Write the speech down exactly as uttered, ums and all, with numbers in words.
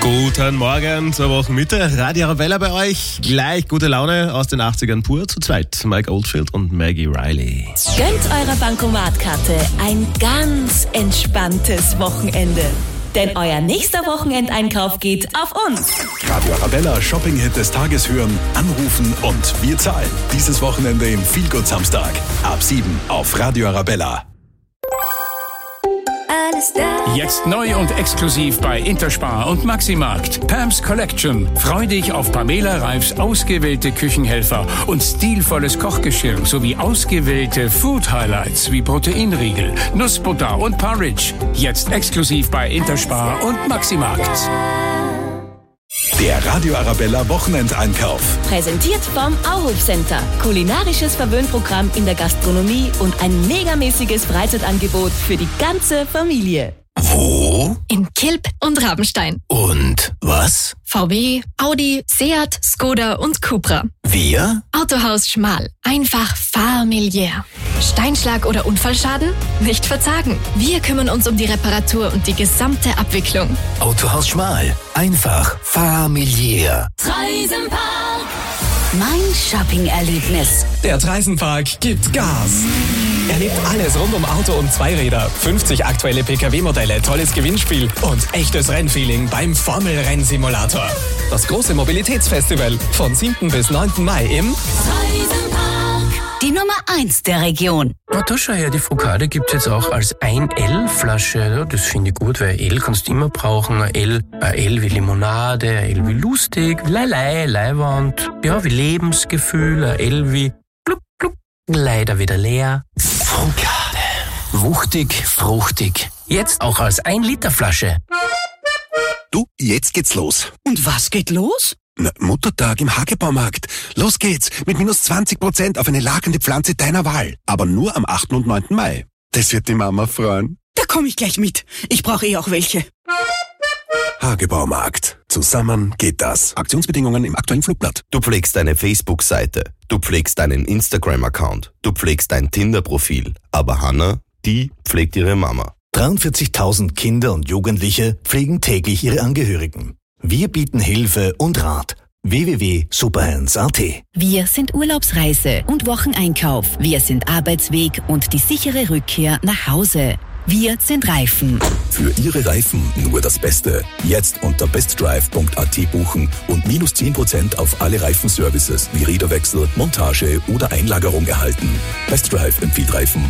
Guten Morgen zur Wochenmitte. Radio Arabella bei euch. Gleich gute Laune aus den achtzigern pur zu zweit. Mike Oldfield und Maggie Riley. Gönnt eurer Bankomatkarte ein ganz entspanntes Wochenende. Denn euer nächster Wochenendeinkauf geht auf uns. Radio Arabella Shopping-Hit des Tages hören, anrufen und wir zahlen. Dieses Wochenende im Feelgood Samstag. Ab sieben auf Radio Arabella. Jetzt neu und exklusiv bei Interspar und Maximarkt. Pam's Collection. Freu dich auf Pamela Reifs ausgewählte Küchenhelfer und stilvolles Kochgeschirr sowie ausgewählte Food Highlights wie Proteinriegel, Nussbutter und Porridge. Jetzt exklusiv bei Interspar und Maximarkt. Der Radio Arabella Wochenendeinkauf. Präsentiert vom Auhof Center. Kulinarisches Verwöhnprogramm in der Gastronomie und ein megamäßiges Freizeitangebot für die ganze Familie. Wo? In Kilb und Rabenstein. Und was? V W, Audi, Seat, Skoda und Cupra. Wir? Autohaus Schmal. Einfach familiär. Steinschlag oder Unfallschaden? Nicht verzagen. Wir kümmern uns um die Reparatur und die gesamte Abwicklung. Autohaus Schmal. Einfach familiär. Treisenpark. Mein Shopping-Erlebnis. Der Treisenpark gibt Gas. Erlebt alles rund um Auto und Zweiräder. fünfzig aktuelle P K W-Modelle, tolles Gewinnspiel und echtes Rennfeeling beim Formel-Rennsimulator. Das große Mobilitätsfestival von siebten bis neunten Mai im Treisenpark. Die Nummer eins der Region. Na, da schau her, die Focaccia gibt's jetzt auch als ein L-Flasche. Ja, das finde ich gut, weil L kannst du immer brauchen. Ein L, ein L wie Limonade, ein L wie lustig, Lelei, Leiwand, ja, wie Lebensgefühl, ein L wie gluck, gluck, leider wieder leer. Focaccia. Wuchtig, fruchtig. Jetzt auch als ein Liter Flasche. Du, jetzt geht's los. Und was geht los? Na, Muttertag im Hagebaumarkt. Los geht's mit minus zwanzig Prozent auf eine lagernde Pflanze deiner Wahl. Aber nur am achten und neunten Mai. Das wird die Mama freuen. Da komme ich gleich mit. Ich brauche eh auch welche. Hagebaumarkt. Zusammen geht das. Aktionsbedingungen im aktuellen Flugblatt. Du pflegst deine Facebook-Seite. Du pflegst deinen Instagram-Account. Du pflegst dein Tinder-Profil. Aber Hannah, die pflegt ihre Mama. dreiundvierzigtausend Kinder und Jugendliche pflegen täglich ihre Angehörigen. Wir bieten Hilfe und Rat. w w w punkt superhands punkt a t. Wir sind Urlaubsreise und Wocheneinkauf. Wir sind Arbeitsweg und die sichere Rückkehr nach Hause. Wir sind Reifen. Für Ihre Reifen nur das Beste. Jetzt unter bestdrive punkt a t buchen und minus zehn Prozent auf alle Reifenservices wie Räderwechsel, Montage oder Einlagerung erhalten. Bestdrive empfiehlt Reifen